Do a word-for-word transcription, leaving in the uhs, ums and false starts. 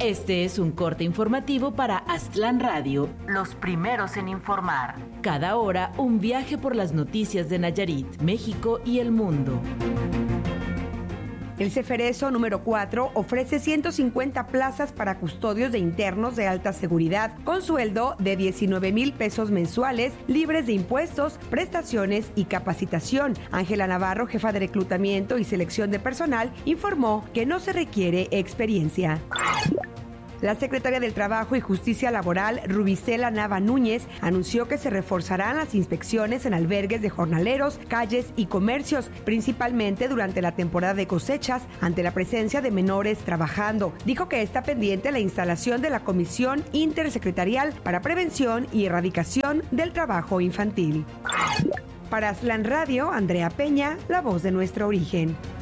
Este es un corte informativo para Aztlán Radio, los primeros en informar. Cada hora, un viaje por las noticias de Nayarit, México y el mundo. El Ceferezo número cuatro ofrece ciento cincuenta plazas para custodios de internos de alta seguridad, con sueldo de diecinueve mil pesos mensuales, libres de impuestos, prestaciones y capacitación. Ángela Navarro, jefa de reclutamiento y selección de personal, informó que no se requiere experiencia. La secretaria del Trabajo y Justicia Laboral, Rubicela Nava Núñez, anunció que se reforzarán las inspecciones en albergues de jornaleros, calles y comercios, principalmente durante la temporada de cosechas, ante la presencia de menores trabajando. Dijo que está pendiente la instalación de la Comisión Intersecretarial para Prevención y Erradicación del Trabajo Infantil. Para Aztlán Radio, Andrea Peña, la voz de nuestro origen.